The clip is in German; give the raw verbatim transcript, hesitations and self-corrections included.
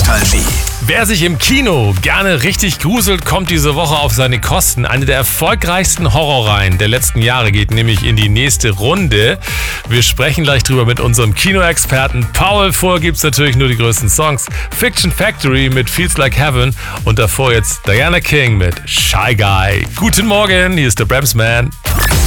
Nostalgie. Wer sich im Kino gerne richtig gruselt, kommt diese Woche auf seine Kosten. Eine der erfolgreichsten Horrorreihen der letzten Jahre geht nämlich in die nächste Runde. Wir sprechen gleich drüber mit unserem Kinoexperten Paul. Vorher gibt's natürlich nur die größten Songs. Fiction Factory mit Feels Like Heaven und davor jetzt Diana King mit Shy Guy. Guten Morgen, hier ist der Bremsman.